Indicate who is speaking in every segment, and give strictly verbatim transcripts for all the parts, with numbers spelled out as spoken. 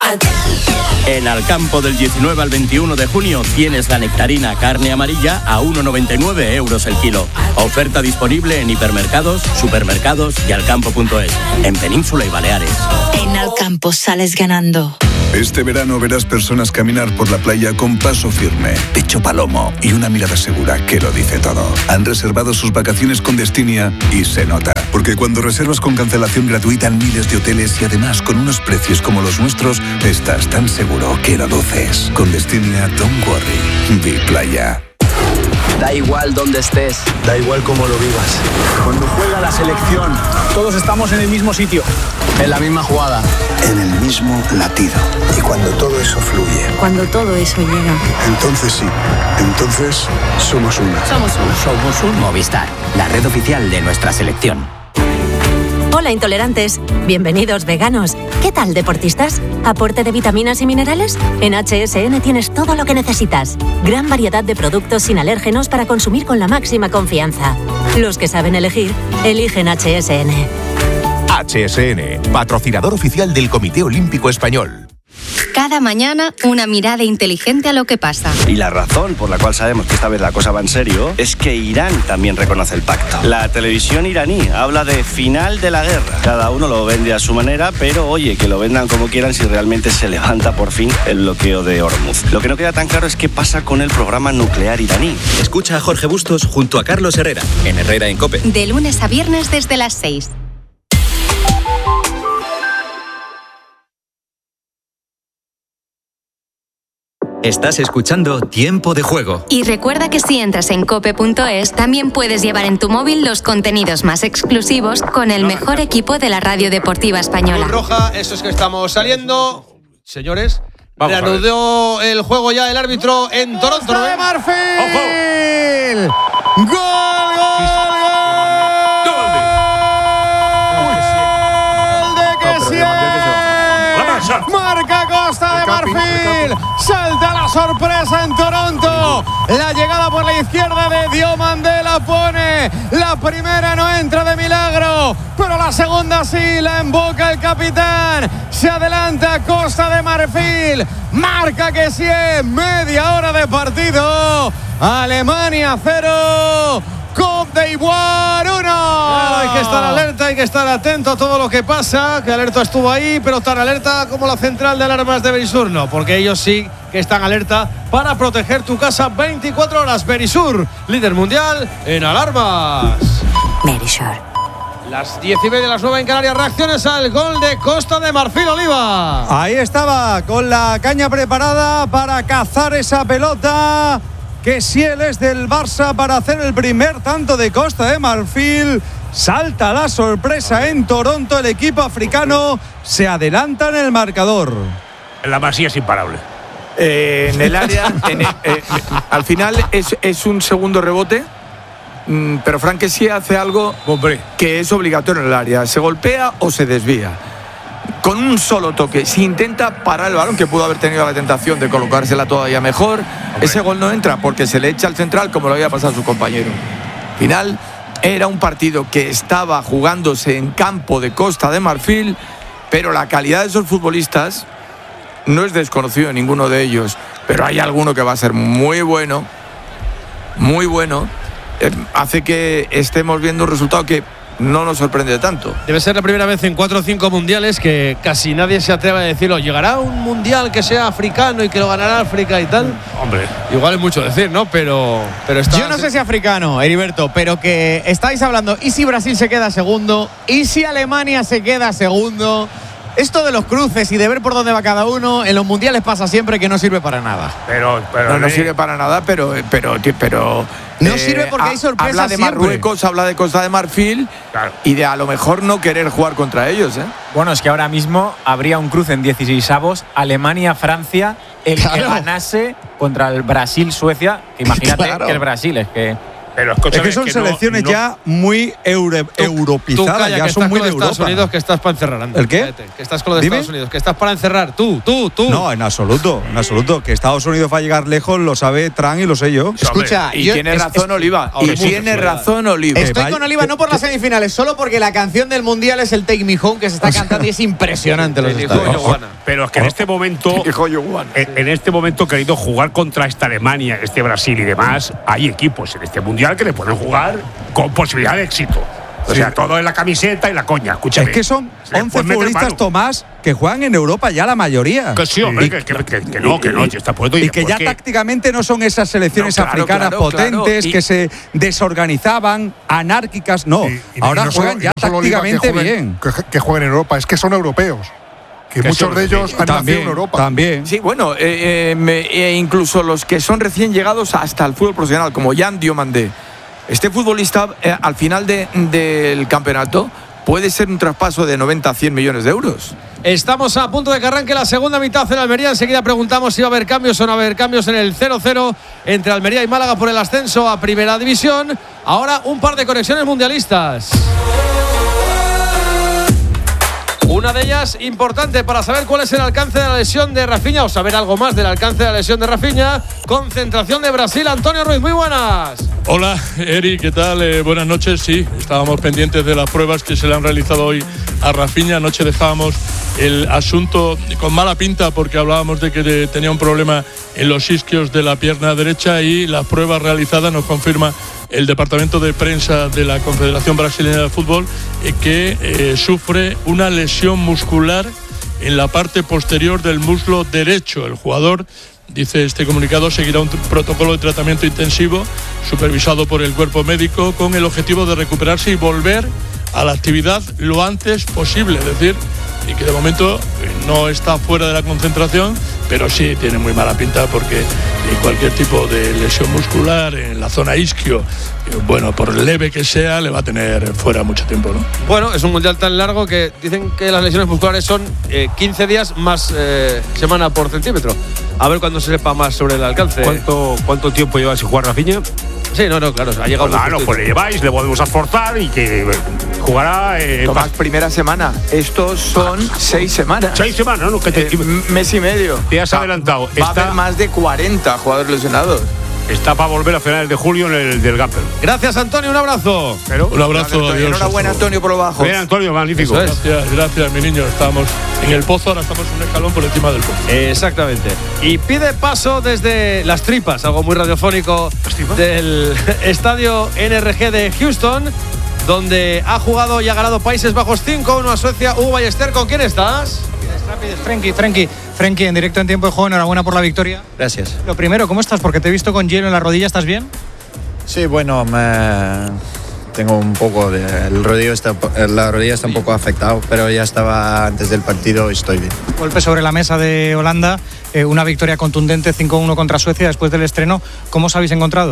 Speaker 1: En Alcampo, del diecinueve al veintiuno de junio, tienes la nectarina carne amarilla a uno noventa y nueve euros el kilo. Oferta disponible en hipermercados, supermercados y alcampo punto es, en Península y Baleares.
Speaker 2: En Alcampo sales ganando.
Speaker 3: Este verano verás personas caminar por la playa con paso firme, pecho palomo y una mirada segura que lo dice todo. Han reservado sus vacaciones con Destinia y se nota. Porque cuando reservas con cancelación gratuita en miles de hoteles y además con unos precios como los nuestros, estás tan seguro que lo luces. Con Destinia, don't worry. Vi playa.
Speaker 4: Da igual dónde estés, da igual cómo lo vivas.
Speaker 5: Cuando juega la selección, todos estamos en el mismo sitio,
Speaker 4: en la misma jugada,
Speaker 3: en el mismo latido.
Speaker 6: Y cuando todo eso fluye,
Speaker 2: cuando todo eso llega,
Speaker 6: entonces sí, entonces somos una.
Speaker 2: Somos uno.
Speaker 7: Somos un Movistar, la red oficial de nuestra selección.
Speaker 8: Hola intolerantes, bienvenidos veganos. ¿Qué tal deportistas? ¿Aporte de vitaminas y minerales? En H S N tienes todo lo que necesitas. Gran variedad de productos sin alérgenos para consumir con la máxima confianza. Los que saben elegir, eligen H S N.
Speaker 9: H S N, patrocinador oficial del Comité Olímpico Español.
Speaker 10: Cada mañana, una mirada inteligente a lo que pasa.
Speaker 11: Y la razón por la cual sabemos que esta vez la cosa va en serio es que Irán también reconoce el pacto. La televisión iraní habla de final de la guerra. Cada uno lo vende a su manera, pero oye, que lo vendan como quieran si realmente se levanta por fin el bloqueo de Hormuz. Lo que no queda tan claro es qué pasa con el programa nuclear iraní.
Speaker 12: Escucha a Jorge Bustos junto a Carlos Herrera, en Herrera en COPE.
Speaker 10: De lunes a viernes desde las seis.
Speaker 12: Estás escuchando Tiempo de Juego.
Speaker 10: Y recuerda que si entras en cope punto es, también puedes llevar en tu móvil los contenidos más exclusivos con el mejor equipo de la radio deportiva española.
Speaker 13: Cruz Roja, eso es que estamos saliendo. Señores, reanudó el juego ya el árbitro en Toronto.
Speaker 14: ¡Costa de Marfil! ¡Gol, gol, gol! ¡De que sí! Marca Costa de Marfil. Salta la sorpresa en Toronto. La llegada por la izquierda de Diomandé la pone. La primera no entra de milagro, pero la segunda sí la emboca el capitán. Se adelanta Costa de Marfil. Marca que sí, media hora de partido. Alemania cero. Côte d'Ivoire uno.
Speaker 13: Claro, hay que estar alerta, hay que estar atento a todo lo que pasa. Que alerta estuvo ahí, pero tan alerta como la central de alarmas de Verisur no, porque ellos sí que están alerta para proteger tu casa veinticuatro horas. Verisur, líder mundial en alarmas.
Speaker 8: Verisur.
Speaker 13: Las diez y media, las nueve en Canarias. Reacciones al gol de Costa de Marfil, Oliva.
Speaker 14: Ahí estaba, con la caña preparada para cazar esa pelota. Que si él es del Barça para hacer el primer tanto de Costa de Marfil. Salta la sorpresa en Toronto. El equipo africano se adelanta en el marcador.
Speaker 15: La Masía es imparable.
Speaker 16: Eh, en el área, en el, eh, al final es, es un segundo rebote, mm, pero Frank Kessie hace algo
Speaker 15: Hombre.
Speaker 16: que es obligatorio en el área. Se golpea o se desvía. Con un solo toque, si intenta parar el balón, que pudo haber tenido la tentación de colocársela todavía mejor, Hombre. ese gol no entra porque se le echa al central como lo había pasado a su compañero. Al final era un partido que estaba jugándose en campo de Costa de Marfil, pero la calidad de esos futbolistas no es desconocido en ninguno de ellos, pero hay alguno que va a ser muy bueno, muy bueno, eh, hace que estemos viendo un resultado que no nos sorprende tanto.
Speaker 13: Debe ser la primera vez en cuatro o cinco mundiales que casi nadie se atreve a decirlo. ¿Llegará un mundial que sea africano y que lo ganará África y tal?
Speaker 15: Hombre,
Speaker 13: igual es mucho decir, ¿no? Pero, pero está...
Speaker 17: Yo no sé si africano, Heriberto, pero que estáis hablando, ¿y si Brasil se queda segundo? ¿Y si Alemania se queda segundo? Esto de los cruces y de ver por dónde va cada uno, en los mundiales pasa siempre que no sirve para nada.
Speaker 15: Pero, pero
Speaker 16: no, no sirve para nada, pero... pero, pero
Speaker 17: no eh, sirve porque hay sorpresas.
Speaker 16: Habla de
Speaker 17: siempre.
Speaker 16: Marruecos, habla de Costa de Marfil, claro. Y de a lo mejor no querer jugar contra ellos, ¿eh?
Speaker 18: Bueno, es que ahora mismo habría un cruce en dieciseisavos, Alemania-Francia, el claro. que ganase contra el Brasil-Suecia, que imagínate claro. que el Brasil es que...
Speaker 15: Pero
Speaker 19: es que son que selecciones no, ya muy euro, tú, europeizadas, tú calla, ya son muy de Europa.
Speaker 13: Estados Unidos que estás para encerrar. Anda,
Speaker 19: ¿el qué?
Speaker 13: Cállate, que estás con los de Estados Unidos, que estás para encerrar. Tú, tú, tú.
Speaker 19: No, en absoluto, en absoluto. Que Estados Unidos va a llegar lejos lo sabe Trump y lo sé yo.
Speaker 16: Escucha, y yo, tiene es, razón es, Oliva. Y tiene razón Oliva.
Speaker 17: Estoy con Oliva no por las semifinales, solo porque la canción del Mundial es el Take Me Home que se está cantando y es impresionante los estadios.
Speaker 15: Pero es que en este momento, en este momento, querido, jugar contra esta Alemania, este Brasil y demás, hay equipos en este Mundial que le pueden jugar con posibilidad de éxito. O sea, sí. todo en la camiseta y la coña, escúchame.
Speaker 19: Es que son once futbolistas, Tomás, que juegan en Europa ya la mayoría.
Speaker 15: Que sí, hombre, y, que, que, que, que no, que no, está puesto.
Speaker 19: Y, y que ya qué? tácticamente no son esas selecciones no, claro, africanas claro, potentes claro. que se desorganizaban, anárquicas, no. Y, y, Ahora y no juegan solo, ya no tácticamente
Speaker 6: que jueguen,
Speaker 19: bien.
Speaker 6: Que, que jueguen en Europa, es que son europeos. Que, que muchos de ellos han
Speaker 19: también,
Speaker 6: nacido en Europa.
Speaker 19: También.
Speaker 16: Sí, bueno, eh, eh, me, eh, incluso los que son recién llegados hasta el fútbol profesional, como Jan Diomandé. Este futbolista, eh, al final de, del campeonato, puede ser un traspaso de noventa a cien millones de euros.
Speaker 13: Estamos a punto de que arranque la segunda mitad en Almería. Enseguida preguntamos si va a haber cambios o no va a haber cambios en el cero cero entre Almería y Málaga por el ascenso a Primera División. Ahora un par de conexiones mundialistas. Una de ellas importante para saber cuál es el alcance de la lesión de Rafinha o saber algo más del alcance de la lesión de Rafinha. Concentración de Brasil, Antonio Ruiz, muy buenas.
Speaker 20: Hola, Eri, ¿qué tal? Eh, buenas noches. Sí, estábamos pendientes de las pruebas que se le han realizado hoy a Rafinha. Anoche dejábamos el asunto con mala pinta porque hablábamos de que tenía un problema en los isquios de la pierna derecha y las pruebas realizadas nos confirma el departamento de prensa de la Confederación Brasileña de Fútbol eh, que eh, sufre una lesión muscular en la parte posterior del muslo derecho. El jugador, dice este comunicado, seguirá un protocolo de tratamiento intensivo supervisado por el cuerpo médico con el objetivo de recuperarse y volver a la actividad lo antes posible. Es decir, y que de momento no está fuera de la concentración, pero sí tiene muy mala pinta porque cualquier tipo de lesión muscular en la zona isquio, bueno, por leve que sea, le va a tener fuera mucho tiempo, ¿no?
Speaker 13: Bueno, es un mundial tan largo que dicen que las lesiones musculares son eh, quince días más eh, semana por centímetro. A ver cuándo se sepa más sobre el alcance.
Speaker 15: ¿Cuánto, cuánto tiempo lleva sin jugar Rafinha?
Speaker 13: Sí, no, no, claro, ha llegado.
Speaker 15: Pues claro, pues le lleváis, le podemos esforzar y que jugará. Eh,
Speaker 16: Tomás, primera semana. Estos son ah, seis semanas.
Speaker 15: Seis semanas, ¿no? Que te,
Speaker 16: eh, mes y medio.
Speaker 15: Te has adelantado.
Speaker 16: Va Está, a haber más de cuarenta jugadores lesionados.
Speaker 15: Está para volver a finales de julio en el del Gamper.
Speaker 13: Gracias, Antonio, un abrazo.
Speaker 20: Pero, un abrazo,
Speaker 16: Antonio,
Speaker 20: adiós.
Speaker 16: Enhorabuena, Antonio, por lo bajo.
Speaker 15: Bien, Antonio, magnífico.
Speaker 20: Gracias, gracias, mi niño. Estábamos en el pozo, ahora estamos un escalón por encima del pozo.
Speaker 13: Exactamente. Y pide paso desde las tripas, algo muy radiofónico, del estadio N R G de Houston, donde ha jugado y ha ganado Países Bajos cinco uno a Suecia. Hugo Ballester, ¿con quién estás?
Speaker 21: Frenkie, Frenkie, Frenkie, en directo en tiempo de juego, enhorabuena por la victoria.
Speaker 22: Gracias.
Speaker 21: Lo primero, ¿cómo estás? Porque te he visto con hielo en la rodilla, ¿estás bien?
Speaker 22: Sí, bueno, me... tengo un poco de... El rodillo está... La rodilla está un poco afectado, pero ya estaba antes del partido y estoy bien.
Speaker 21: Golpe sobre la mesa de Holanda, eh, una victoria contundente cinco uno contra Suecia después del estreno. ¿Cómo os habéis encontrado?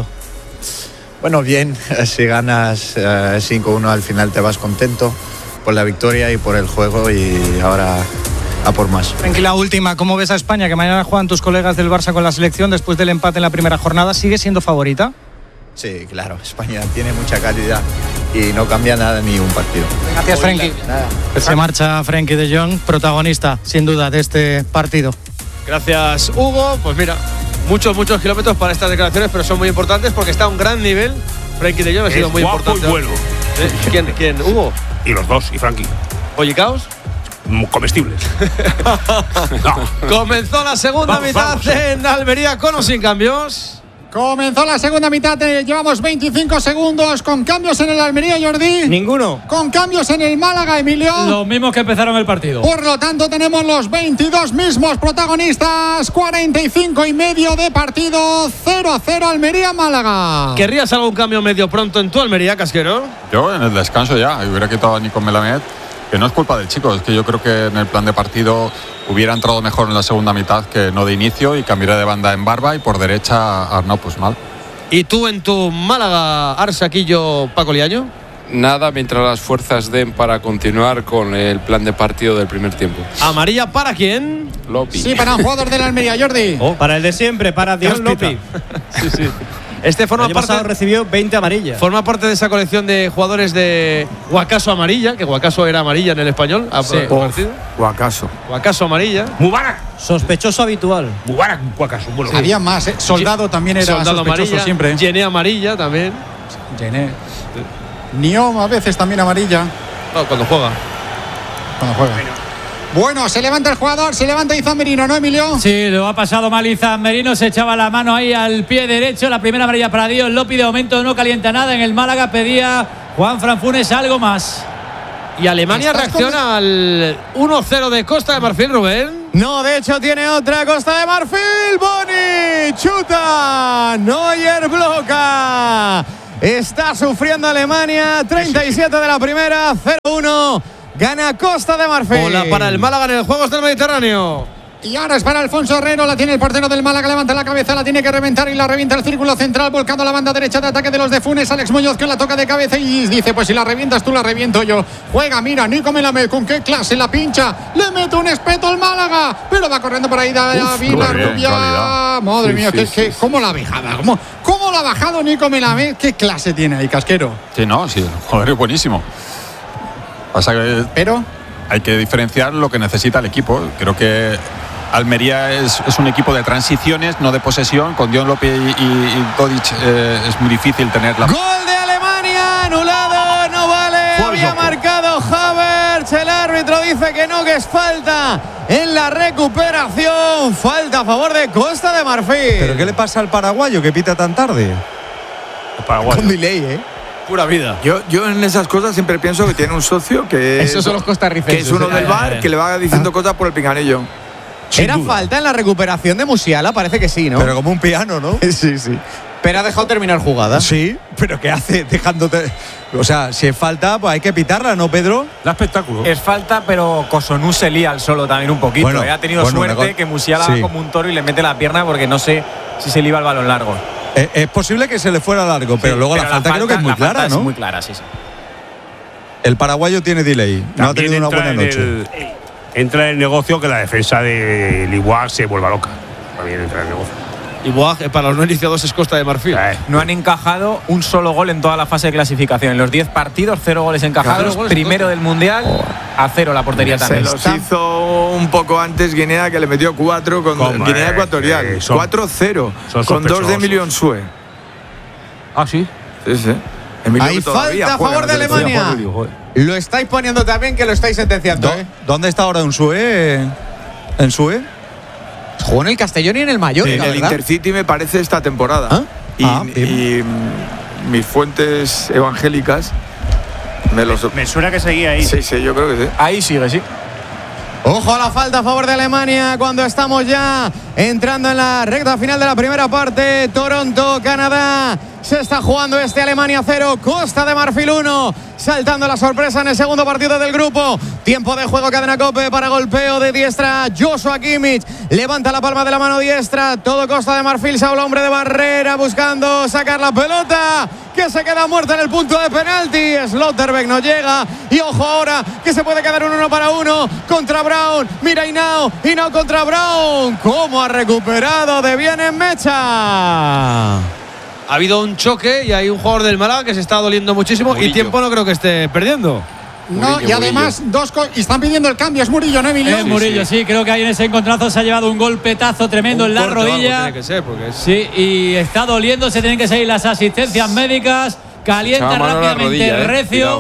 Speaker 22: Bueno, bien, si ganas eh, cinco uno al final te vas contento por la victoria y por el juego y ahora... a por más.
Speaker 21: Tranquila, última, ¿cómo ves a España? Que mañana juegan tus colegas del Barça con la selección después del empate en la primera jornada. ¿Sigue siendo favorita?
Speaker 22: Sí, claro, España tiene mucha calidad y no cambia nada ni un partido.
Speaker 21: Gracias, Frenkie. Se marcha Frenkie de Jong, protagonista, sin duda, de este partido.
Speaker 13: Gracias, Hugo. Pues mira, muchos, muchos kilómetros para estas declaraciones, pero son muy importantes porque está a un gran nivel. Frenkie de Jong ha sido
Speaker 15: es
Speaker 13: muy
Speaker 15: guapo
Speaker 13: importante.
Speaker 15: Y bueno.
Speaker 13: ¿Eh? ¿Quién, ¿Quién? ¿Hugo?
Speaker 15: Y los dos, y Frenkie.
Speaker 13: ¿Oye, Caos?
Speaker 15: Comestibles.
Speaker 13: No. Comenzó la segunda vamos, mitad vamos. en Almería con o sin cambios.
Speaker 21: Comenzó la segunda mitad, eh, llevamos veinticinco segundos con cambios en el Almería, Jordi.
Speaker 17: Ninguno.
Speaker 21: Con cambios en el Málaga, Emilio.
Speaker 17: Los mismos que empezaron el partido.
Speaker 21: Por lo tanto, tenemos los veintidós mismos protagonistas. cuarenta y cinco y medio de partido. cero a cero Almería-Málaga.
Speaker 13: ¿Querrías algún cambio medio pronto en tu Almería, Casquero?
Speaker 23: Yo en el descanso ya. Hubiera quitado a Nico Melamed. Que no es culpa del chico, es que yo creo que en el plan de partido hubiera entrado mejor en la segunda mitad que no de inicio y cambiaría de banda en Barba y por derecha Arnau pues mal.
Speaker 13: ¿Y tú en tu Málaga, Arsaquillo, Paco Liaño?
Speaker 24: Nada, mientras las fuerzas den para continuar con el plan de partido del primer tiempo.
Speaker 13: ¿Amarilla para quién?
Speaker 24: Lopi.
Speaker 21: Sí, para un jugador de la Almería, Jordi.
Speaker 17: Oh, para el de siempre, para Dios Lopi.
Speaker 13: Sí, sí. Este forma
Speaker 1: el año pasado
Speaker 13: parte,
Speaker 1: recibió veinte amarillas.
Speaker 13: Forma parte de esa colección de jugadores de Guacaso amarilla, que Guacaso era amarilla en el español.
Speaker 1: Sí.
Speaker 16: Guacaso.
Speaker 13: Guacaso amarilla.
Speaker 15: Mubarak.
Speaker 1: Sospechoso habitual.
Speaker 15: Mubarak, Guacaso. Bueno,
Speaker 21: Había más, ¿eh? Soldado también era
Speaker 13: Soldado
Speaker 21: sospechoso
Speaker 13: amarilla,
Speaker 21: siempre.
Speaker 13: Gené amarilla también.
Speaker 21: Gené. Niom a veces también amarilla.
Speaker 13: No, cuando juega.
Speaker 21: Cuando juega. Bueno, se levanta el jugador, se levanta Izan Merino, ¿no, Emilio?
Speaker 3: Sí, lo ha pasado mal Izan Merino, se echaba la mano ahí al pie derecho, la primera amarilla para Dios López, de momento no calienta nada, en el Málaga pedía Juan Fran Funes algo más.
Speaker 13: Y Alemania reacciona con... al uno cero de Costa de Marfil, Rubén.
Speaker 17: No, de hecho tiene otra Costa de Marfil, Boni, chuta, Neuer bloca. Está sufriendo Alemania, treinta y siete de la primera, cero uno. Gana Costa de Marfil.
Speaker 13: Bola para el Málaga en el Juegos del Mediterráneo.
Speaker 21: Y ahora es para Alfonso Herrero, la tiene el portero del Málaga, levanta la cabeza, la tiene que reventar y la revienta el círculo central, volcando a la banda derecha de ataque de los de Funes. Alex Muñoz que la toca de cabeza y dice, pues si la revientas tú, la reviento yo. Juega, mira, Nico Melamed, con qué clase la pincha, le mete un espeto al Málaga, pero va corriendo por ahí David Rubia. Madre
Speaker 23: sí,
Speaker 21: mía,
Speaker 23: sí,
Speaker 21: que,
Speaker 23: sí,
Speaker 21: que,
Speaker 23: sí.
Speaker 21: ¿cómo la ha bajado? ¿Cómo, ¿Cómo la ha bajado Nico Melamed? ¿Qué clase tiene ahí, Casquero?
Speaker 23: Sí, no, sí, el jugador es buenísimo. Pasa que
Speaker 21: pero
Speaker 23: hay que diferenciar lo que necesita el equipo. Creo que Almería es, es un equipo de transiciones, no de posesión. Con Dion López y, y, y Godic eh, es muy difícil tener la...
Speaker 17: Gol de Alemania, anulado, no vale. Había marcado Havertz, el árbitro dice que no, que es falta en la recuperación. Falta a favor de Costa de Marfil.
Speaker 19: ¿Pero qué le pasa al paraguayo que pita tan tarde?
Speaker 13: El paraguayo.
Speaker 17: Con delay, ¿eh?
Speaker 13: Pura vida.
Speaker 16: Yo, yo en esas cosas siempre pienso que tiene un socio que
Speaker 17: Esos
Speaker 16: es,
Speaker 17: son los costarricenses.
Speaker 16: que es uno del bar que le va diciendo cosas por el pinganillo.
Speaker 17: Era falta en la recuperación de Musiala, parece que sí, ¿no?
Speaker 19: Pero como un piano, ¿no?
Speaker 17: Sí, sí. Pero ha dejado terminar jugada.
Speaker 19: Sí, pero ¿qué hace dejándote? O sea, si es falta, pues hay que pitarla, ¿no, Pedro?
Speaker 15: Da espectáculo.
Speaker 18: Es falta, pero Kosunu se lía al solo también un poquito.
Speaker 19: Bueno,
Speaker 18: ¿eh? Ha tenido
Speaker 19: bueno,
Speaker 18: suerte
Speaker 19: mejor.
Speaker 18: que Musiala
Speaker 19: Sí.
Speaker 18: va como un toro y le mete la pierna porque no sé si se le iba el balón largo.
Speaker 19: Eh, es posible que se le fuera largo, pero
Speaker 18: Sí,
Speaker 19: luego
Speaker 18: pero
Speaker 19: la, falta creo que es muy
Speaker 18: la falta
Speaker 19: clara,
Speaker 18: es
Speaker 19: ¿no?
Speaker 18: muy clara, sí, sí.
Speaker 19: El paraguayo tiene delay, no ha
Speaker 15: También
Speaker 19: tenido una
Speaker 15: entra
Speaker 19: buena
Speaker 15: en
Speaker 19: noche.
Speaker 15: el- entra en el negocio que la defensa de Liwag se vuelva loca. También entra en el negocio.
Speaker 13: Y Boag, eh, para los no iniciados, es Costa de Marfil.
Speaker 15: Eh.
Speaker 18: No han encajado un solo gol en toda la fase de clasificación. En los diez partidos, cero goles encajados.
Speaker 13: Claro, goles
Speaker 18: Primero del Mundial, a cero la portería
Speaker 16: Se
Speaker 18: también.
Speaker 16: los hizo un poco antes Guinea, que le metió cuatro con
Speaker 15: ¿Cómo,
Speaker 16: Guinea
Speaker 15: eh?
Speaker 16: Ecuatorial.
Speaker 15: Eh, son-
Speaker 16: cuatro cero.
Speaker 15: son
Speaker 16: Con dos de
Speaker 15: sospechosos.
Speaker 16: Emilio Nsue.
Speaker 15: Ah, sí.
Speaker 16: Sí, sí. Emilio
Speaker 17: Hay
Speaker 16: que todavía
Speaker 17: falta a
Speaker 16: juega
Speaker 17: favor de
Speaker 16: en la selección.
Speaker 17: Alemania. Lo estáis poniendo también, que lo estáis sentenciando,
Speaker 19: Do-
Speaker 17: ¿eh?
Speaker 19: ¿Dónde está ahora Nsue? ¿En Sue?
Speaker 17: Jugó en el Castellón y en el Mallorca,
Speaker 16: En el
Speaker 17: ¿verdad?
Speaker 16: Intercity me parece esta temporada.
Speaker 17: ¿Ah?
Speaker 16: Y,
Speaker 19: Ah,
Speaker 16: y, mm, mis fuentes evangélicas me los...
Speaker 1: Me suena que seguía ahí.
Speaker 16: Sí, sí, yo creo que sí.
Speaker 18: Ahí sigue, sí.
Speaker 17: Ojo a la falta a favor de Alemania cuando estamos ya entrando en la recta final de la primera parte. Toronto, Canadá. Se está jugando este Alemania cero, Costa de Marfil uno. Saltando la sorpresa en el segundo partido del grupo. Tiempo de juego, cadena Cope para golpeo de diestra. Joshua Kimmich levanta la palma de la mano diestra. Todo Costa de Marfil, Saúl, hombre de barrera, buscando sacar la pelota, que se queda muerta en el punto de penalti. Slotterbeck no llega. Y ojo ahora, que se puede quedar un uno para uno contra Brown. Mira Hinao, Hinao contra Brown. ¿Cómo ha recuperado de bien en Mecha?
Speaker 13: Ha habido un choque y hay un jugador del Málaga que se está doliendo muchísimo.
Speaker 24: Murillo.
Speaker 13: Y tiempo no creo que esté perdiendo.
Speaker 21: No,
Speaker 24: Murillo,
Speaker 21: y además, dos co- y están pidiendo el cambio. Es Murillo, ¿no, Emilio?
Speaker 3: Es Murillo, sí. Creo que ahí en ese encontronazo se ha llevado un golpetazo tremendo
Speaker 13: Un
Speaker 3: en la
Speaker 13: corte o algo
Speaker 3: rodilla.
Speaker 13: tiene que ser, porque es-
Speaker 3: Sí, y está doliendo, se tienen que seguir las asistencias médicas. Calienta
Speaker 24: Echaba mano a la
Speaker 3: rápidamente
Speaker 24: rodilla, eh.
Speaker 3: recio.
Speaker 24: Cuidado.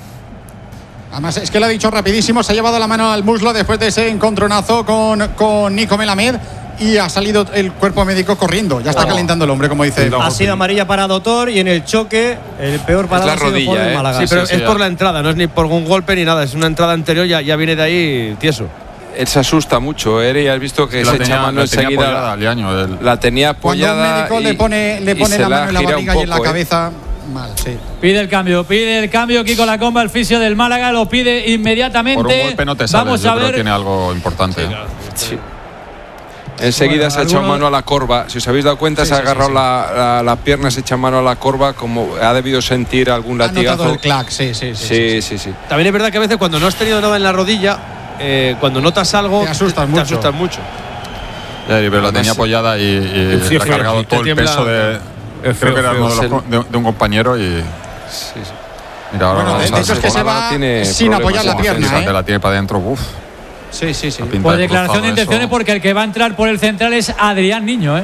Speaker 21: Además, es que lo ha dicho rapidísimo. Se ha llevado la mano al muslo después de ese encontronazo con, con Nico Melamed. Y ha salido el cuerpo médico corriendo. Ya está
Speaker 24: Oh.
Speaker 21: calentando el hombre, como dice.
Speaker 1: Ha sido amarilla para Dotor y en el choque, el peor parado
Speaker 24: la
Speaker 1: ha sido
Speaker 24: rodilla,
Speaker 1: por el
Speaker 24: eh.
Speaker 1: Málaga.
Speaker 13: Sí, pero
Speaker 24: sí,
Speaker 13: es
Speaker 24: sí,
Speaker 13: por
Speaker 24: ya.
Speaker 13: la entrada, no es ni por un golpe ni nada. Es una entrada anterior, ya, ya viene de ahí tieso.
Speaker 24: Él se asusta mucho, ¿eh? Y has visto que
Speaker 23: La
Speaker 24: se
Speaker 23: tenía-
Speaker 24: echa mano
Speaker 23: la tenía
Speaker 24: enseguida.
Speaker 23: apoyada, Liaño, el-
Speaker 24: La tenía
Speaker 21: Cuando un
Speaker 24: apoyada.
Speaker 21: médico
Speaker 24: y,
Speaker 21: le pone, le
Speaker 24: y
Speaker 21: pone
Speaker 24: se
Speaker 21: la mano en la
Speaker 24: gira un
Speaker 21: barriga y en la
Speaker 24: poco, ¿eh?
Speaker 21: cabeza. Mal, sí.
Speaker 3: Pide el cambio, pide el cambio. Kiko Lacomba, el fisio del Málaga, lo pide inmediatamente.
Speaker 23: Por un golpe no te sabes,
Speaker 3: Vamos
Speaker 23: yo
Speaker 3: a
Speaker 23: creo
Speaker 3: ver.
Speaker 23: que tiene algo importante.
Speaker 24: Sí. Enseguida
Speaker 3: Bueno,
Speaker 24: se ha echado
Speaker 3: alguno-
Speaker 24: mano a la corva. Si os habéis dado cuenta,
Speaker 21: Sí,
Speaker 24: se ha
Speaker 21: sí, sí,
Speaker 24: agarrado
Speaker 21: sí.
Speaker 24: La, la, la pierna, se echa mano a la corva, como ha debido sentir algún
Speaker 21: Ha notado
Speaker 24: latigazo.
Speaker 21: el clac, sí, sí, sí.
Speaker 24: Sí, sí, sí.
Speaker 13: También es verdad que a veces cuando no has tenido nada en la rodilla, eh, cuando notas algo,
Speaker 21: Te asustas
Speaker 13: te
Speaker 21: mucho.
Speaker 13: asustas mucho.
Speaker 23: Ya, pero la
Speaker 13: Además,
Speaker 23: tenía apoyada y, y
Speaker 13: sí,
Speaker 23: le ha
Speaker 13: sí,
Speaker 23: cargado
Speaker 13: te
Speaker 23: todo el
Speaker 13: tiembla.
Speaker 23: peso de, creo
Speaker 21: feo,
Speaker 23: que era
Speaker 21: feo,
Speaker 23: uno de, los, de, de un compañero y.
Speaker 24: Sí, sí.
Speaker 23: Mira, ahora
Speaker 21: Bueno,
Speaker 23: vamos
Speaker 21: de
Speaker 23: a
Speaker 21: hecho es que se va sin apoyar la pierna,
Speaker 23: que
Speaker 21: ¿eh?
Speaker 23: la tiene para adentro. Uf.
Speaker 21: Sí, sí, sí.
Speaker 3: Pues declaración de intenciones porque el que va a entrar por el central es Adrián Niño, ¿eh?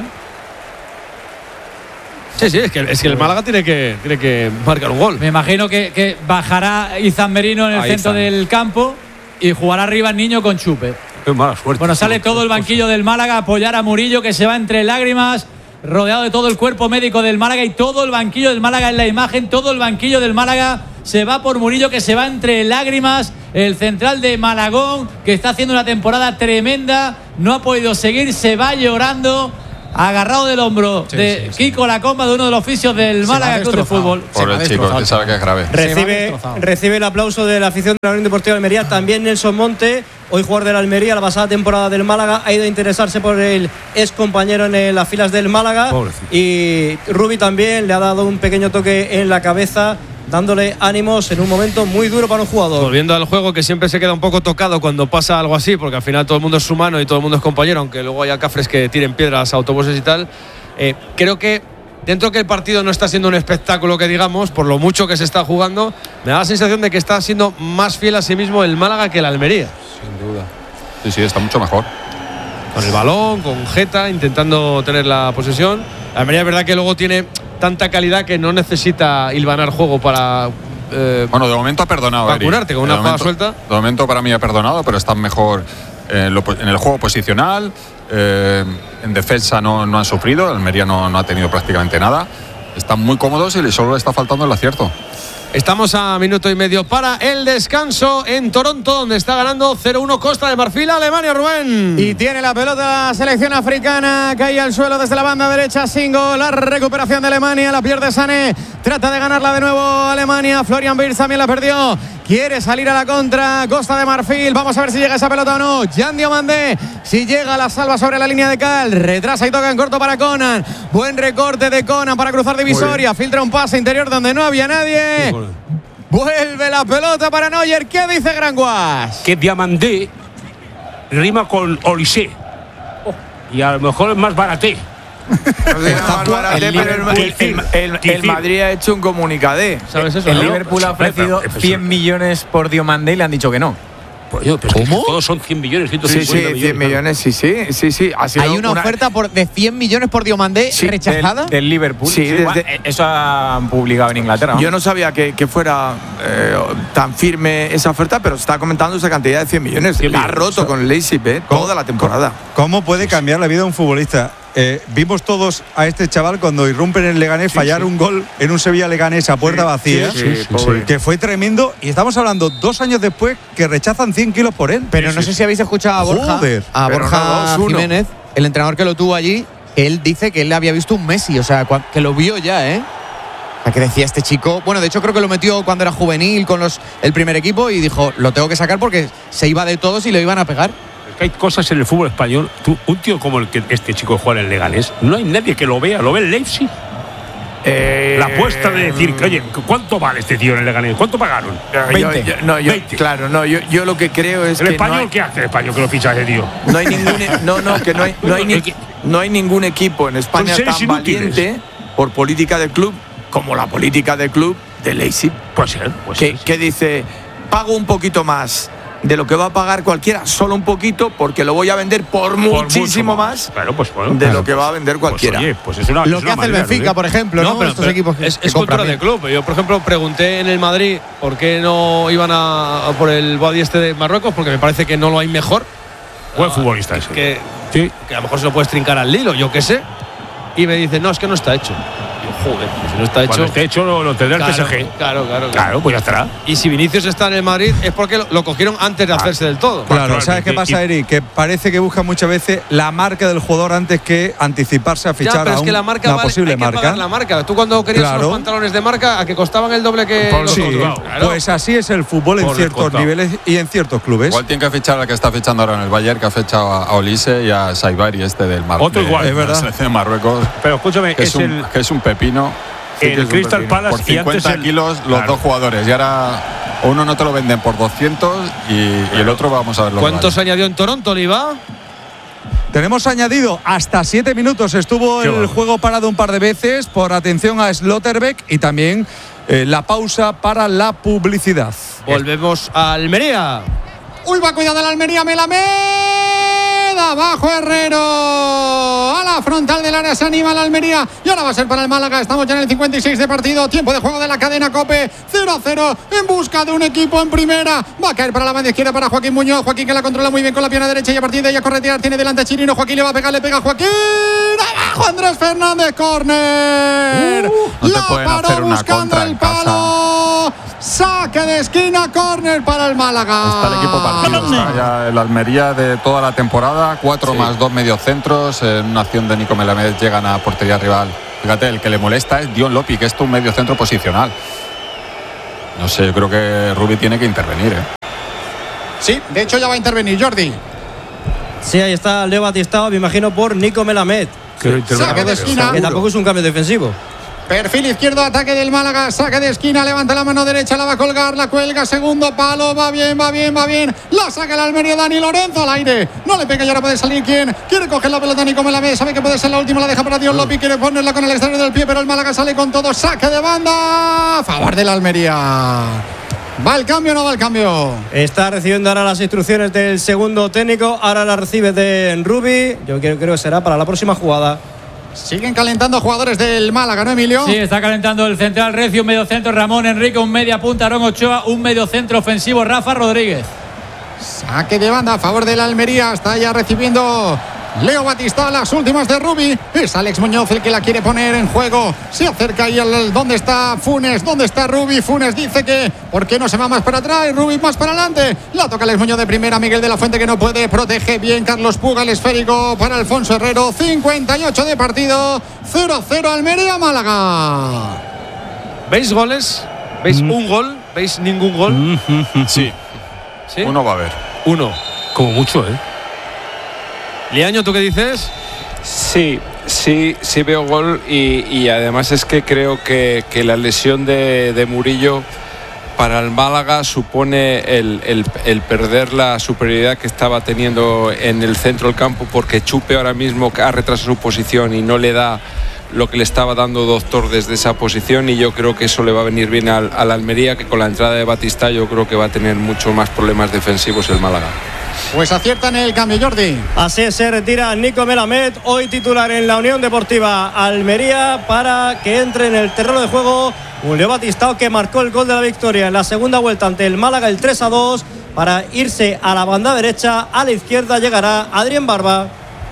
Speaker 13: Sí, sí, es que, es que el Málaga tiene que, tiene que marcar un gol.
Speaker 3: Me imagino que, que bajará Izan Merino en el
Speaker 13: Ahí
Speaker 3: centro
Speaker 13: está.
Speaker 3: del campo y jugará arriba el Niño con Chupe.
Speaker 15: Qué mala suerte.
Speaker 3: Bueno, sale todo el banquillo del Málaga a apoyar a Murillo, que se va entre lágrimas, rodeado de todo el cuerpo médico del Málaga, y todo el banquillo del Málaga en la imagen, todo el banquillo del Málaga se va por Murillo, que se va entre lágrimas. El central de Malagón, que está haciendo una temporada tremenda, no ha podido seguir, se va llorando, agarrado del hombro
Speaker 21: Sí,
Speaker 3: de
Speaker 21: sí, sí.
Speaker 3: Kiko Lacomba, de uno de los oficios del
Speaker 21: Se va
Speaker 3: Málaga Club de
Speaker 21: destrozado.
Speaker 3: Fútbol.
Speaker 23: Por el chico, que sabe que es grave.
Speaker 1: Recibe, recibe el aplauso de la afición de la Unión Deportiva de Almería. También Nelson Monte, hoy jugador de la Almería, la pasada temporada del Málaga, ha ido a interesarse por el ex compañero en el- las filas del Málaga.
Speaker 15: Pobrecito.
Speaker 1: Y Rubi también le ha dado un pequeño toque en la cabeza, dándole ánimos en un momento muy duro para un jugador.
Speaker 13: Volviendo al juego, que siempre se queda un poco tocado cuando pasa algo así, porque al final todo el mundo es humano y todo el mundo es compañero, aunque luego haya cafres que tiren piedras a autobuses y tal. Eh, creo que dentro que el partido no está siendo un espectáculo que digamos, por lo mucho que se está jugando, me da la sensación de que está siendo más fiel a sí mismo el Málaga que el Almería.
Speaker 23: Sin duda. Sí, sí, está mucho mejor.
Speaker 13: Con el balón, con Jeta, intentando tener la posesión. La Almería es verdad que luego tiene tanta calidad que no necesita hilvanar juego para… Eh,
Speaker 23: Bueno, de momento ha perdonado. Eri.
Speaker 13: vacunarte con una
Speaker 23: De
Speaker 13: jugada
Speaker 23: momento-
Speaker 13: suelta.
Speaker 23: De momento para mí ha perdonado, pero están mejor en, lo- en el juego posicional. eh, en defensa no, no han sufrido. Almería no, no ha tenido prácticamente nada. Están muy cómodos y solo le está faltando el acierto.
Speaker 13: Estamos a minuto y medio para el descanso en Toronto, donde está ganando cero uno Costa de Marfil a Alemania, Rubén.
Speaker 17: Y tiene la pelota la selección africana, cae al suelo desde la banda derecha, Singo, la recuperación de Alemania, la pierde Sané, trata de ganarla de nuevo Alemania, Florian Wirtz también la perdió, quiere salir a la contra, Costa de Marfil, vamos a ver si llega esa pelota o no, Jan Diomandé, si llega la salva sobre la línea de cal, retrasa y toca en corto para Conan, buen recorte de Conan para cruzar divisoria, filtra un pase interior donde no había nadie. Vuelve la pelota para Neuer. ¿Qué dice Granguas?
Speaker 15: Que Diamandé rima con Olysée. Y a lo mejor es más baraté.
Speaker 16: Está baraté,
Speaker 15: el
Speaker 16: pero el,
Speaker 15: Liverpool-
Speaker 16: el- el- el Madrid ha hecho un comunicadé.
Speaker 13: ¿Sabes eso?
Speaker 18: El
Speaker 13: no?
Speaker 18: Liverpool ha ofrecido cien millones por Diomandé y le han dicho que no.
Speaker 15: Pues yo, pues ¿cómo? Todos son cien millones, ciento
Speaker 16: Sí,
Speaker 15: cincuenta
Speaker 16: sí,
Speaker 15: millones.
Speaker 16: cien millones, sí, sí, sí, sí. Ha sido
Speaker 17: Hay una, oferta por, de cien millones por Diomandé
Speaker 16: Sí,
Speaker 17: rechazada.
Speaker 18: Del, del Liverpool.
Speaker 16: Sí, desde-
Speaker 18: bueno, eso han publicado en Inglaterra. ¿no?
Speaker 16: Yo no sabía que, que fuera eh, tan firme esa oferta, pero está comentando esa cantidad de cien millones.
Speaker 15: cien
Speaker 16: La ha
Speaker 15: millones.
Speaker 16: roto con el Leipzig, ¿eh? Toda la temporada.
Speaker 19: ¿Cómo puede cambiar la vida de un futbolista? Eh, vimos todos a este chaval cuando irrumpen en el Leganés fallar
Speaker 16: sí.
Speaker 19: un gol en un Sevilla-Leganés a puerta
Speaker 16: Sí,
Speaker 19: vacía,
Speaker 16: sí, sí, sí, pobre.
Speaker 19: que fue tremendo. Y estamos hablando dos años después que rechazan cien kilos por él.
Speaker 17: Pero no sé si habéis escuchado a Borja,
Speaker 19: Joder.
Speaker 17: a
Speaker 16: Pero
Speaker 17: Borja
Speaker 16: no, dos uno.
Speaker 17: Jiménez, el entrenador que lo tuvo allí. Él dice que él había visto un Messi, o sea, cua- que lo vio ya, ¿eh? O sea, que decía este chico. Bueno, de hecho, creo que lo metió cuando era juvenil con los, el primer equipo y dijo: lo tengo que sacar porque se iba de todos y lo iban a pegar.
Speaker 15: Es que hay cosas en el fútbol español. Tú, un tío como el que este chico juega en el Leganés, no hay nadie que lo vea. Lo ve el Leipzig.
Speaker 16: Eh,
Speaker 15: La apuesta de decir, que, oye, ¿cuánto vale este tío en el Leganés? ¿Cuánto pagaron?
Speaker 16: yo- yo- no, yo-
Speaker 15: veinte.
Speaker 16: Claro, no, yo, yo lo que creo es
Speaker 15: ¿El
Speaker 16: que
Speaker 15: español
Speaker 16: no hay,
Speaker 15: qué hace el español que lo ficha ese tío?
Speaker 16: no hay ningún e- no, no, que no hay, no hay, ni- no hay ningún equipo en España
Speaker 15: Son seres
Speaker 16: tan
Speaker 15: inútiles.
Speaker 16: valiente por política del club como la política del club de Leipzig.
Speaker 15: Puede ser, puede
Speaker 16: que,
Speaker 15: ser.
Speaker 16: que dice, pago un poquito más de lo que va a pagar cualquiera, solo un poquito, porque lo voy a vender por,
Speaker 15: Por
Speaker 16: muchísimo
Speaker 15: mucho
Speaker 16: más
Speaker 15: Claro, pues bueno.
Speaker 16: de
Speaker 15: claro.
Speaker 16: lo que va a vender cualquiera.
Speaker 15: Pues, oye, pues es una,
Speaker 17: Lo
Speaker 15: es
Speaker 17: que
Speaker 15: una
Speaker 17: hace el
Speaker 15: manera,
Speaker 17: Benfica,
Speaker 15: ¿no?
Speaker 17: por ejemplo, ¿no?
Speaker 13: pero,
Speaker 17: Estos
Speaker 13: pero
Speaker 17: equipos que,
Speaker 13: es,
Speaker 17: que
Speaker 13: es
Speaker 17: compran
Speaker 13: cultura de
Speaker 17: bien.
Speaker 13: club. Yo, por ejemplo, pregunté en el Madrid por qué no iban a, a por el Boadi este de Marruecos, porque me parece que no lo hay mejor.
Speaker 15: Buen futbolista ese.
Speaker 13: Que,
Speaker 15: Sí.
Speaker 13: que a lo mejor se lo puedes trincar al Lilo, yo qué sé. Y me dicen, no, es que no está hecho. Y yo, joder, pues si no está hecho.
Speaker 15: Cuando esté hecho lo, lo tendrá el
Speaker 13: claro,
Speaker 15: P S G.
Speaker 13: Claro, claro, claro.
Speaker 15: Claro, pues ya estará.
Speaker 13: Y si Vinicius está en el Madrid es porque lo, lo cogieron antes de hacerse del todo.
Speaker 19: Claro, ¿sabes qué
Speaker 15: y-
Speaker 19: pasa,
Speaker 15: y-
Speaker 19: Eric? Que parece que busca muchas veces la marca del jugador antes que anticiparse a
Speaker 13: Ya,
Speaker 19: fichar
Speaker 13: pero
Speaker 19: a
Speaker 13: es que
Speaker 19: un-
Speaker 13: la marca
Speaker 19: una
Speaker 13: vale,
Speaker 19: posible
Speaker 13: hay que
Speaker 19: marca.
Speaker 13: pagar la marca. Tú cuando querías
Speaker 19: Claro.
Speaker 13: unos pantalones de marca, a que costaban el doble que
Speaker 15: Por
Speaker 13: los
Speaker 19: Sí,
Speaker 13: otros. Claro.
Speaker 19: pues así es el fútbol en
Speaker 15: Por
Speaker 19: ciertos
Speaker 15: descontado.
Speaker 19: niveles y en ciertos clubes.
Speaker 23: Igual tiene que fichar al que está fichando ahora en el Bayern, que ha fichado a, a Olise y a Saibari, este del Mar
Speaker 15: Otro
Speaker 23: de-
Speaker 15: igual.
Speaker 23: de
Speaker 15: Es
Speaker 23: la
Speaker 19: verdad.
Speaker 23: selección de Marruecos,
Speaker 15: Pero escúchame,
Speaker 23: que es,
Speaker 15: es
Speaker 23: un,
Speaker 15: el,
Speaker 23: que es un pepino. Sí, que
Speaker 15: el
Speaker 23: es un
Speaker 15: Crystal
Speaker 23: pepino.
Speaker 15: Palace
Speaker 23: Por
Speaker 15: y antes
Speaker 23: cincuenta
Speaker 15: el-
Speaker 23: kilos los
Speaker 15: Claro.
Speaker 23: dos jugadores. Y ahora uno no te lo venden por doscientos y, y el otro vamos a ver lo que
Speaker 13: ¿Cuántos
Speaker 23: vale.
Speaker 13: añadió en Toronto, Oliva?
Speaker 19: Tenemos añadido hasta siete minutos. Estuvo
Speaker 15: Qué
Speaker 19: el
Speaker 15: bueno.
Speaker 19: juego parado un par de veces por atención a Slotterbeck y también eh, la pausa para la publicidad.
Speaker 13: Volvemos a Almería.
Speaker 21: Uy, va cuidado la Almería, Melamed, abajo Herrero, a la frontal del área se anima la Almería y ahora va a ser para el Málaga. Estamos ya en el cincuenta y seis de partido, tiempo de juego de la cadena COPE, cero a cero en busca de un equipo en primera. Va a caer para la banda izquierda para Joaquín Muñoz, Joaquín que la controla muy bien con la pierna derecha y a partir de ella corretear, tiene delante a Chirino, Joaquín le va a pegar, le pega a Joaquín, abajo Andrés Fernández, córner,
Speaker 23: Uh, no te
Speaker 21: la
Speaker 23: pueden
Speaker 21: paró
Speaker 23: hacer una
Speaker 21: buscando
Speaker 23: contra
Speaker 21: el
Speaker 23: en casa.
Speaker 21: palo, saque de esquina, córner para el Málaga.
Speaker 23: Está el equipo partido, está ya el Almería de toda la temporada, cuatro
Speaker 13: Sí.
Speaker 23: más dos mediocentros, en una acción de Nico Melamed llegan a portería rival. Fíjate, el que le molesta es Dion Lopi, que es un mediocentro posicional. No sé, yo creo que Rubi tiene que intervenir, ¿eh?
Speaker 21: Sí, de hecho ya va a intervenir Jordi.
Speaker 1: Sí, ahí está Leo Batistao, me imagino por Nico Melamed.
Speaker 21: Saque de esquina.
Speaker 1: Que tampoco es un cambio defensivo.
Speaker 21: Perfil izquierdo, ataque del Málaga, saque de esquina, levanta la mano derecha, la va a colgar, la cuelga, segundo palo, va bien, va bien, va bien, la saca el Almería, Dani Lorenzo al aire, no le pega y ahora puede salir quien quiere coger la pelota, Nico Melamed, sabe que puede ser la última, la deja para Dion Lopi, quiere ponerla con el exterior del pie, pero el Málaga sale con todo, saque de banda, a favor del Almería. ¿Va el cambio o no va el cambio?
Speaker 1: Está recibiendo ahora las instrucciones del segundo técnico, ahora las recibe de Rubi, yo creo, creo que será para la próxima jugada.
Speaker 21: Siguen calentando jugadores del Málaga, ¿no, Emilio?
Speaker 3: Sí, está calentando el central Recio, un medio centro Ramón Enrique, un media punta Aaron Ochoa, un medio centro ofensivo Rafa Rodríguez.
Speaker 21: Saque de banda a favor del Almería, está ya recibiendo Leo Batistao, las últimas de Rubi. Es Alex Muñoz el que la quiere poner en juego. Se acerca ahí al ¿dónde está Funes? ¿Dónde está Rubi? Funes dice que ¿por qué no se va más para atrás? Rubi más para adelante. La toca Alex Muñoz de primera, Miguel de la Fuente que no puede, protege bien Carlos Puga, el esférico para Alfonso Herrero. cincuenta y ocho de partido, cero a cero Almería Málaga.
Speaker 13: ¿Veis goles? ¿Veis mm. un gol? ¿Veis ningún gol?
Speaker 23: Mm -hmm. Sí.
Speaker 13: ¿Sí?
Speaker 23: Uno va a haber.
Speaker 13: Uno. Como mucho, ¿eh? Liaño, ¿tú qué dices?
Speaker 24: Sí, sí, sí veo gol y, y además es que creo que, que la lesión de, de Murillo para el Málaga supone el, el, el perder la superioridad que estaba teniendo en el centro del campo, porque Chupe ahora mismo ha retrasado su posición y no le da lo que le estaba dando Doctor desde esa posición, y yo creo que eso le va a venir bien al, al Almería, que con la entrada de Batistao yo creo que va a tener mucho más problemas defensivos el Málaga.
Speaker 21: Pues aciertan el cambio, Jordi.
Speaker 1: Así se retira Nico Melamed, hoy titular en la Unión Deportiva Almería, para que entre en el terreno de juego un Leo Batistao que marcó el gol de la victoria en la segunda vuelta ante el Málaga, el tres a dos, para irse a la banda derecha. A la izquierda llegará Adrián Barba.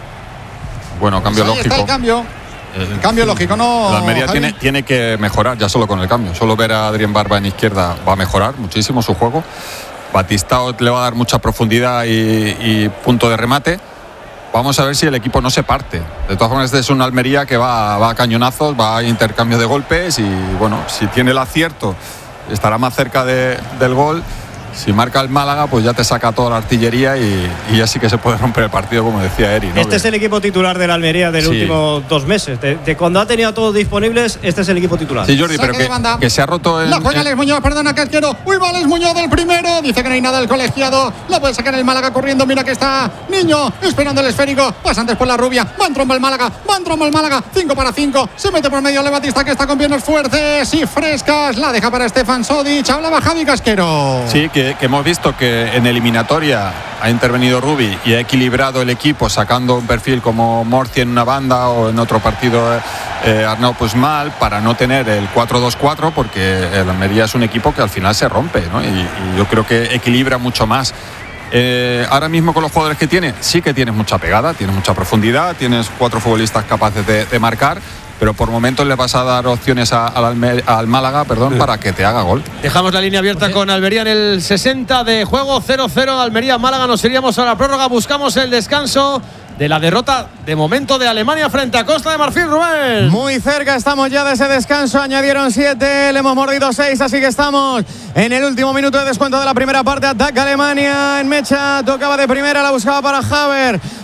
Speaker 23: Bueno, cambio
Speaker 21: pues ahí
Speaker 23: lógico.
Speaker 21: Está el cambio. El cambio lógico, ¿no?
Speaker 23: La Almería tiene, tiene que mejorar ya solo con el cambio. Solo ver a Adrián Barba en izquierda va a mejorar muchísimo su juego. Batistao le va a dar mucha profundidad y, y punto de remate. Vamos a ver si el equipo no se parte. De todas formas, este es una Almería que va, va a cañonazos, va a intercambio de golpes y, bueno, si tiene el acierto, estará más cerca de, del gol. Si marca el Málaga, pues ya te saca toda la artillería y, y ya sí que se puede romper el partido, como decía Eri, ¿no?
Speaker 1: Este es el equipo titular de la Almería del sí. último dos meses. De, de cuando ha tenido a todos disponibles, este es el equipo titular.
Speaker 23: Sí, Jordi, pero que, que se ha roto el...
Speaker 21: La juega Alex Muñoz, perdona, Casquero. Uy, va Alex Muñoz del primero. Dice que no hay nada el colegiado. La puede sacar el Málaga corriendo. Mira que está Niño esperando el esférico. Pasa antes por la rubia. Va en tromba el Málaga. Va en tromba el Málaga. cinco para cinco. Se mete por medio Leo Batistao, que está con piernas fuertes y frescas. La deja para Stefan Sodic. Hablaba Javi Casquero.
Speaker 23: Sí, que, que hemos visto que que en eliminatoria ha intervenido Rubi y ha equilibrado el equipo sacando un perfil como Morci en una banda o en otro partido eh, Arnau Puigmal, para no tener el cuatro dos cuatro, porque el Almería es un equipo que al final se rompe, ¿no? y, y yo creo que equilibra mucho más. Eh, ahora mismo con los jugadores que tiene, sí que tienes mucha pegada, tienes mucha profundidad, tienes cuatro futbolistas capaces de, de marcar, pero por momentos le vas a dar opciones a, a Alme, al Málaga, perdón, para que te haga gol.
Speaker 13: Dejamos la línea abierta con Almería en el sesenta de juego, cero cero Almería-Málaga. Nos iríamos a la prórroga, buscamos el descanso de la derrota de momento de Alemania frente a Costa de Marfil, Rubén.
Speaker 17: Muy cerca estamos ya de ese descanso, añadieron siete, le hemos mordido seis, así que estamos en el último minuto de descuento de la primera parte. Ataca Alemania en mecha, tocaba de primera, la buscaba para Haver,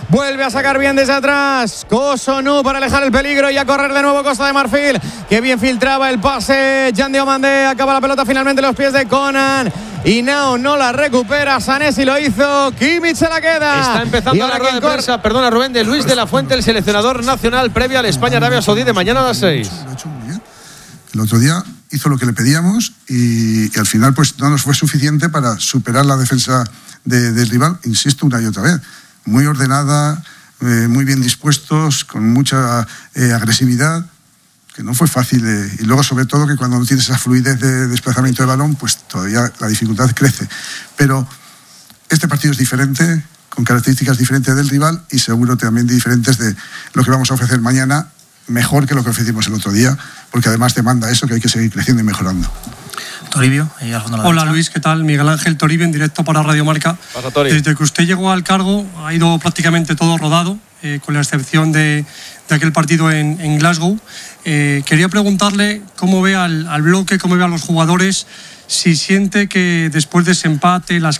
Speaker 17: Vuelve a sacar bien desde atrás. Cossonu para alejar el peligro y a correr de nuevo Costa de Marfil. Que bien filtraba el pase. Jan Diomandé acaba la pelota finalmente en los pies de Conan. Y Nao no la recupera. Sanesi lo hizo. Kimmich se la queda.
Speaker 13: Está empezando la rueda de prensa, perdona Rubén, de Luis de la Fuente, el seleccionador nacional previo al España-Arabia Saudí de mañana a las seis.
Speaker 6: El otro día hizo lo que le pedíamos y, y al final pues no nos fue suficiente para superar la defensa de, del rival, insisto una y otra vez. Muy ordenada, eh, muy bien dispuestos, con mucha eh, agresividad, que no fue fácil. Eh, y luego, sobre todo, que cuando no tienes esa fluidez de desplazamiento de balón, pues todavía la dificultad crece. Pero este partido es diferente, con características diferentes del rival y seguro también diferentes de lo que vamos a ofrecer mañana, mejor que lo que ofrecimos el otro día, porque además demanda eso, que hay que seguir creciendo y mejorando.
Speaker 2: Toribio. Hola Luis, ¿qué tal? Miguel Ángel Toribio en directo para Radio Marca. Desde que usted llegó al cargo ha ido prácticamente todo rodado, eh, con la excepción de, de aquel partido en, en Glasgow. Eh, quería preguntarle cómo ve al, al bloque, cómo ve a los jugadores, si siente que después de ese empate, las